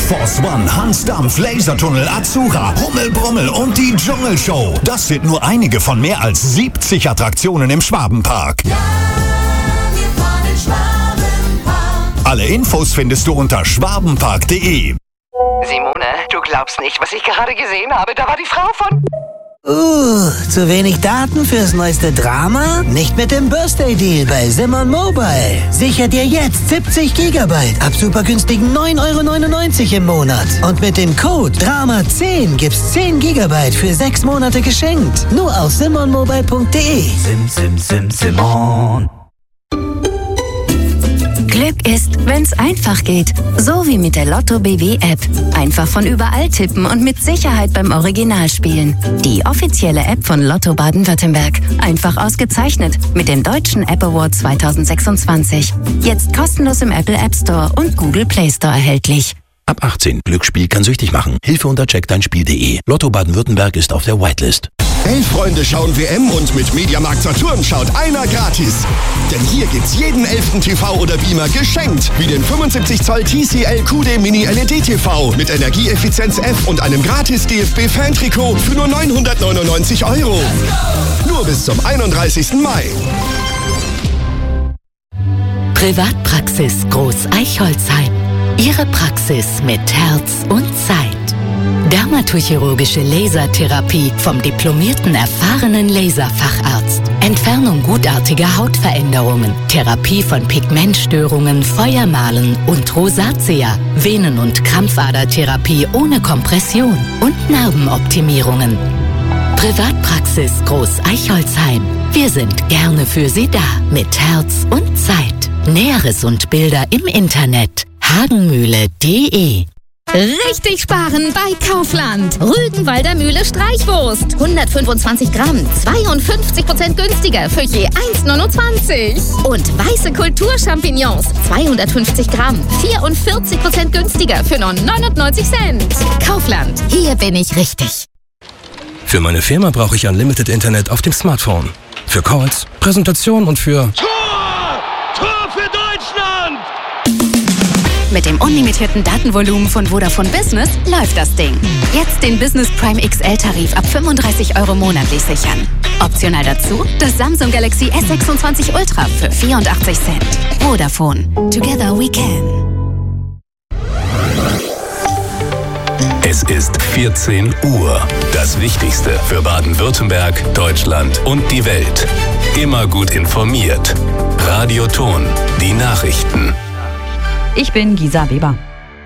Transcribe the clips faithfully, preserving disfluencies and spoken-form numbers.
Force One, Hansdampf, Lasertunnel, Azura, Hummelbrummel und die Dschungelshow. Das sind nur einige von mehr als siebzig Attraktionen im Schwabenpark. Ja, wir fahren in Schwabenpark. Alle Infos findest du unter schwabenpark punkt de. Simone, du glaubst nicht, was ich gerade gesehen habe. Da war die Frau von... Uh, zu wenig Daten fürs neueste Drama? Nicht mit dem Birthday Deal bei Simon Mobile. Sichert dir jetzt siebzig Gigabyte ab super günstigen neun Euro neunundneunzig im Monat. Und mit dem Code Drama zehn gibt's zehn Gigabyte für sechs Monate geschenkt. Nur auf simon mobile punkt de. Sim, sim, sim, Simon. Glück ist, wenn's einfach geht. So wie mit der Lotto B W App. Einfach von überall tippen und mit Sicherheit beim Original spielen. Die offizielle App von Lotto Baden-Württemberg. Einfach ausgezeichnet mit dem Deutschen App Award zweitausendsechsundzwanzig. Jetzt kostenlos im Apple App Store und Google Play Store erhältlich. Ab achtzehn. Glücksspiel kann süchtig machen. Hilfe unter check dein spiel punkt de. Lotto Baden-Württemberg ist auf der Whitelist. Elf Freunde schauen W M und mit Mediamarkt Saturn schaut einer gratis. Denn hier gibt's jeden elften T V oder Beamer geschenkt. Wie den fünfundsiebzig Zoll T C L Q D Mini L E D T V mit Energieeffizienz F und einem gratis D F B-Fan-Trikot für nur neunhundertneunundneunzig Euro. Nur bis zum einunddreißigsten Mai. Privatpraxis Groß Eichholzheim. Ihre Praxis mit Herz und Zeit. Dermatochirurgische Lasertherapie vom diplomierten, erfahrenen Laserfacharzt. Entfernung gutartiger Hautveränderungen. Therapie von Pigmentstörungen, Feuermalen und Rosatia. Venen- und Krampfadertherapie ohne Kompression. Und Narbenoptimierungen. Privatpraxis Groß Eichholzheim. Wir sind gerne für Sie da. Mit Herz und Zeit. Näheres und Bilder im Internet. hagenmühle punkt de. Richtig sparen bei Kaufland. Rügenwalder Mühle Streichwurst. hundertfünfundzwanzig Gramm, zweiundfünfzig Prozent günstiger für je eins neunundzwanzig. Und weiße Kulturchampignons, zweihundertfünfzig Gramm, vierundvierzig Prozent günstiger für nur neunundneunzig Cent. Kaufland, hier bin ich richtig. Für meine Firma brauche ich Unlimited Internet auf dem Smartphone. Für Calls, Präsentation und für... Tor! Tor für Deutschland! Mit dem unlimitierten Datenvolumen von Vodafone Business läuft das Ding. Jetzt den Business Prime X L-Tarif ab fünfunddreißig Euro monatlich sichern. Optional dazu das Samsung Galaxy S sechsundzwanzig Ultra für vierundachtzig Cent. Vodafone. Together we can. Es ist vierzehn Uhr. Das Wichtigste für Baden-Württemberg, Deutschland und die Welt. Immer gut informiert. Radio Ton. Die Nachrichten. Ich bin Gisa Weber.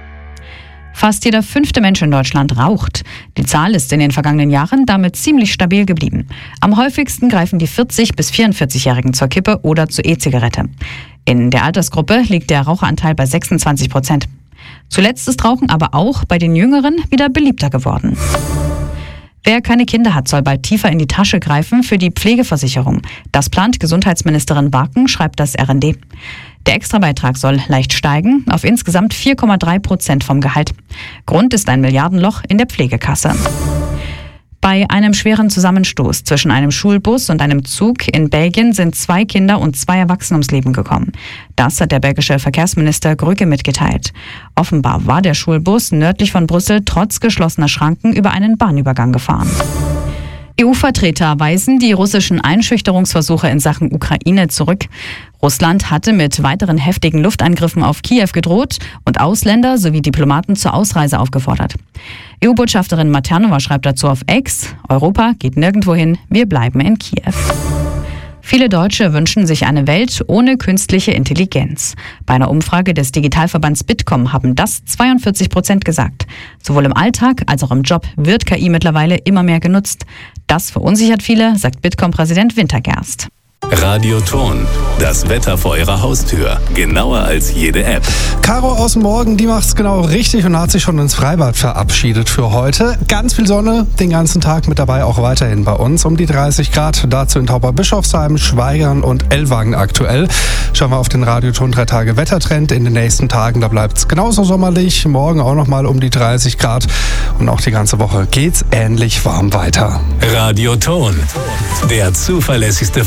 Fast jeder fünfte Mensch in Deutschland raucht. Die Zahl ist in den vergangenen Jahren damit ziemlich stabil geblieben. Am häufigsten greifen die vierzig- bis vierundvierzigjährigen zur Kippe oder zur E-Zigarette. In der Altersgruppe liegt der Raucheranteil bei sechsundzwanzig Prozent. Zuletzt ist Rauchen aber auch bei den Jüngeren wieder beliebter geworden. Wer keine Kinder hat, soll bald tiefer in die Tasche greifen für die Pflegeversicherung. Das plant Gesundheitsministerin Barken, schreibt das R N D. Der Extrabeitrag soll leicht steigen, auf insgesamt vier Komma drei Prozent vom Gehalt. Grund ist ein Milliardenloch in der Pflegekasse. Bei einem schweren Zusammenstoß zwischen einem Schulbus und einem Zug in Belgien sind zwei Kinder und zwei Erwachsene ums Leben gekommen. Das hat der belgische Verkehrsminister Grügge mitgeteilt. Offenbar war der Schulbus nördlich von Brüssel trotz geschlossener Schranken über einen Bahnübergang gefahren. E U-Vertreter weisen die russischen Einschüchterungsversuche in Sachen Ukraine zurück. Russland hatte mit weiteren heftigen Luftangriffen auf Kiew gedroht und Ausländer sowie Diplomaten zur Ausreise aufgefordert. E U-Botschafterin Maternova schreibt dazu auf X: Europa geht nirgendwo hin, wir bleiben in Kiew. Viele Deutsche wünschen sich eine Welt ohne künstliche Intelligenz. Bei einer Umfrage des Digitalverbands Bitkom haben das zweiundvierzig Prozent gesagt. Sowohl im Alltag als auch im Job wird K I mittlerweile immer mehr genutzt. Das verunsichert viele, sagt Bitkom-Präsident Wintergerst. Radio Ton. Das Wetter vor Ihrer Haustür. Genauer als jede App. Caro aus dem Morgen, die macht's genau richtig und hat sich schon ins Freibad verabschiedet für heute. Ganz viel Sonne, den ganzen Tag mit dabei, auch weiterhin bei uns. Um die dreißig Grad, dazu in Tauberbischofsheim, Schweigern und Ellwangen aktuell. Schauen wir auf den Radio Ton drei Tage Wettertrend in den nächsten Tagen. Da bleibt's genauso sommerlich. Morgen auch nochmal um die dreißig Grad. Und auch die ganze Woche geht's ähnlich warm weiter. Radio Ton. Der zuverlässigste Verkehrs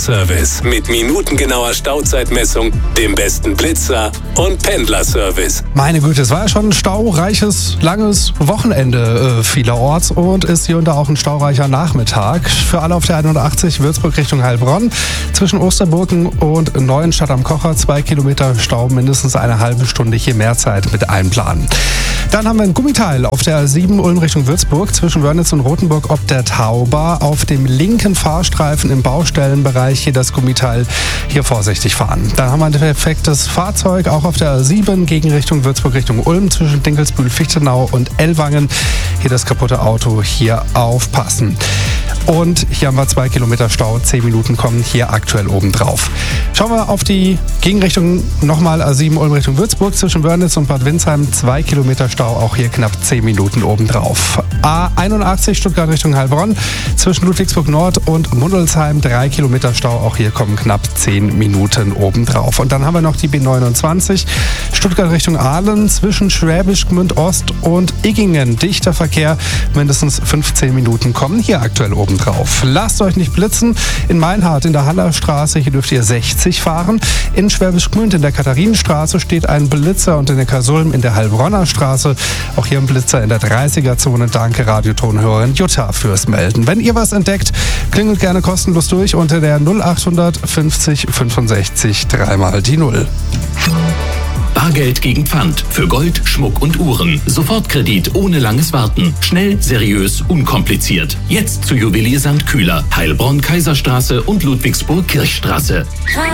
Verkehrsservice mit minutengenauer Stauzeitmessung, dem besten Blitzer und Pendlerservice. Meine Güte, es war ja schon ein staureiches, langes Wochenende äh, vielerorts und ist hier und da auch ein staureicher Nachmittag. Für alle auf der einundachtzig Würzburg Richtung Heilbronn. Zwischen Osterburgen und Neuenstadt am Kocher zwei Kilometer Stau, mindestens eine halbe Stunde hier mehr Zeit mit einplanen. Dann haben wir ein Gummiteil auf der A sieben Ulm Richtung Würzburg zwischen Wörnitz und Rothenburg ob der Tauber. Auf dem linken Fahrstreifen im Baustellenbereich hier das Gummiteil, hier vorsichtig fahren. Dann haben wir ein defektes Fahrzeug auch auf der A sieben gegen Richtung Würzburg Richtung Ulm zwischen Dinkelsbühl, Fichtenau und Ellwangen. Hier das kaputte Auto, hier aufpassen. Und hier haben wir zwei Kilometer Stau, zehn Minuten kommen hier aktuell obendrauf. Schauen wir auf die Gegenrichtung nochmal A sieben Ulm Richtung Würzburg zwischen Wörnitz und Bad Windsheim, zwei Kilometer Stau, auch hier knapp zehn Minuten obendrauf. A einundachtzig Stuttgart Richtung Heilbronn zwischen Ludwigsburg Nord und Mundelsheim, drei Kilometer Stau, auch hier kommen knapp zehn Minuten obendrauf. Und dann haben wir noch die B neunundzwanzig Stuttgart Richtung Aalen zwischen Schwäbisch Gmünd Ost und Iggingen. Dichter Verkehr, mindestens fünfzehn Minuten kommen hier aktuell obendrauf. Drauf. Lasst euch nicht blitzen. In Meinhardt in der Hallerstraße, hier dürft ihr sechzig fahren. In Schwäbisch Gmünd in der Katharinenstraße steht ein Blitzer und in der Kasulm in der Heilbronner Straße auch hier ein Blitzer in der dreißiger-Zone. Danke Radiotonhörerin Jutta fürs Melden. Wenn ihr was entdeckt, klingelt gerne kostenlos durch unter der null achthundert fünfzig fünfundsechzig dreimal die Null. Bargeld gegen Pfand. Für Gold, Schmuck und Uhren. Sofortkredit ohne langes Warten. Schnell, seriös, unkompliziert. Jetzt zu Juwelier Sankt Kühler, Heilbronn, Kaiserstraße und Ludwigsburg Kirchstraße.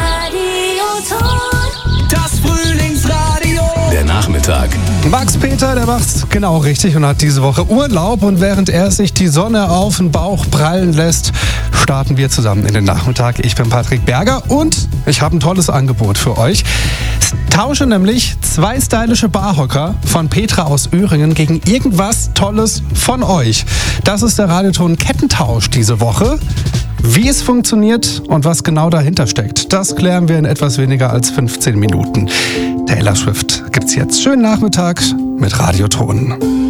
Das Frühlingsradio. Der Nachmittag. Max Peter, der macht's genau richtig und hat diese Woche Urlaub. Und während er sich die Sonne auf den Bauch prallen lässt, starten wir zusammen in den Nachmittag. Ich bin Patrick Berger und ich habe ein tolles Angebot für euch. Tausche nämlich zwei stylische Barhocker von Petra aus Öhringen gegen irgendwas Tolles von euch. Das ist der Radioton Kettentausch diese Woche. Wie es funktioniert und was genau dahinter steckt, das klären wir in etwas weniger als fünfzehn Minuten. Taylor Swift gibt's jetzt. Schönen Nachmittag mit Radioton.